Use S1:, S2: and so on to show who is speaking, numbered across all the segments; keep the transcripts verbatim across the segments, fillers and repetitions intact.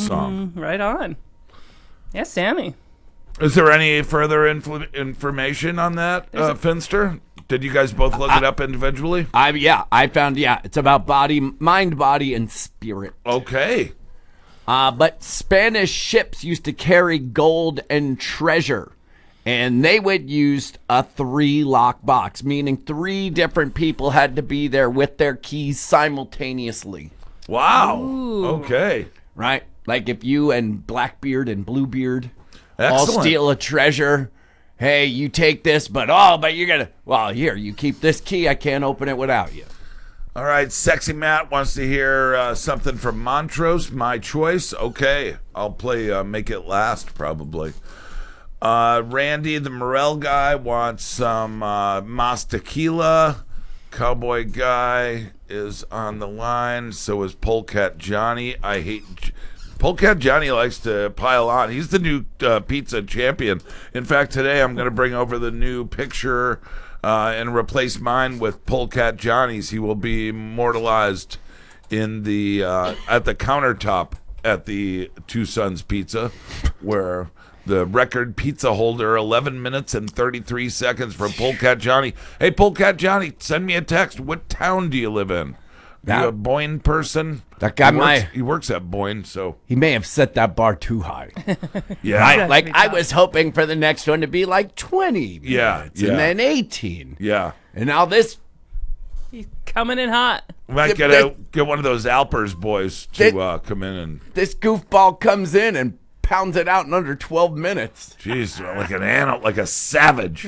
S1: song.
S2: Mm, right on. Yeah, Sammy.
S1: Is there any further infl- information on that, uh, Finster? Did you guys both look uh, it up individually?
S3: I yeah, I found yeah, it's about body, mind, body, and spirit.
S1: Okay.
S3: Uh, but Spanish ships used to carry gold and treasure, and they would use a three-lock box, meaning three different people had to be there with their keys simultaneously.
S1: Wow.
S2: Ooh.
S1: Okay.
S3: Right? Like if you and Blackbeard and Bluebeard
S1: Excellent.
S3: all steal a treasure, hey, you take this, but oh, but you're going to, well, here, you keep this key. I can't open it without you.
S1: All right, Sexy Matt wants to hear uh, something from Montrose, My Choice. Okay, I'll play uh, Make It Last, probably. Uh, Randy, the Morel guy, wants some uh, Mas Tequila. Cowboy Guy is on the line. So is Polecat Johnny. I hate... Polecat Johnny likes to pile on. He's the new uh, pizza champion. In fact, today I'm going to bring over the new picture uh, and replace mine with Polecat Johnny's. He will be immortalized in the uh, at the countertop at the Two Sons Pizza, where the record pizza holder, eleven minutes and thirty-three seconds for Polecat Johnny. Hey, Polecat Johnny, send me a text. What town do you live in? Are you a Boyne person?
S3: That guy,
S1: he works,
S3: my
S1: he works at Boyne, so
S3: he may have set that bar too high.
S1: Yeah,
S3: right? Like I was hoping for the next one to be like twenty,
S1: yeah,
S3: minutes,
S1: yeah,
S3: and then eighteen,
S1: yeah,
S3: and now this.
S2: He's coming in hot.
S1: We might get a get one of those Alpers boys to
S3: this,
S1: uh, come in and
S3: this goofball comes in and pounds it out in under twelve minutes.
S1: Jeez, like an animal, like a savage.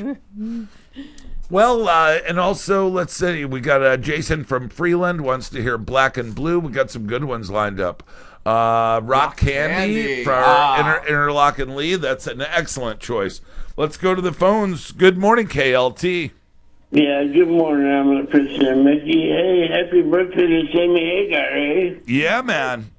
S1: Well, uh, and also, let's see, we got uh, Jason from Freeland wants to hear Black and Blue. We got some good ones lined up. Uh, Rock, Rock Candy, Candy for ah. Inter- Interlock and Lee. That's an excellent choice. Let's go to the phones. Good morning, K L T.
S4: Yeah, good morning. I'm going to present Mickey. Hey, happy birthday to Sammy Hagar, eh?
S1: Yeah, man.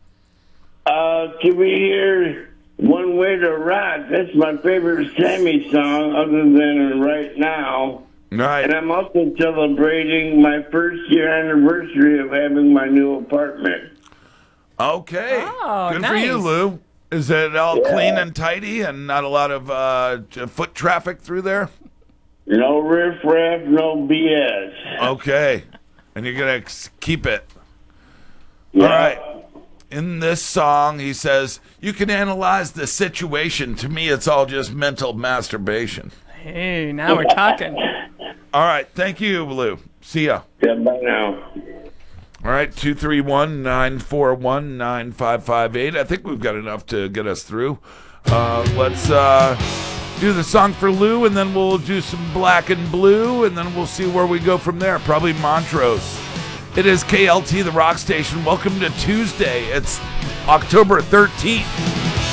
S4: Uh, can we hear One Way to Rock? That's my favorite Sammy song other than Right Now.
S1: Right.
S4: And I'm also celebrating my first year anniversary of having my new apartment.
S1: Okay.
S2: Oh,
S1: good
S2: nice.
S1: for you, Lou. Is it all
S4: Yeah.
S1: clean and tidy and not a lot of uh, foot traffic through there?
S4: No riffraff, no B S.
S1: Okay. And you're going to keep it.
S4: Yeah.
S1: All right. In this song, he says, you can analyze the situation. To me, it's all just mental masturbation.
S2: Hey, now we're talking.
S1: All right. Thank you, Lou. See ya.
S4: Yeah, bye now.
S1: All right. two three one, nine four one, nine five five eight. I think we've got enough to get us through. Uh, let's uh, do the song for Lou, and then we'll do some Black and Blue, and then we'll see where we go from there. Probably Montrose. It is K L T, the rock station. Welcome to Tuesday. It's October thirteenth.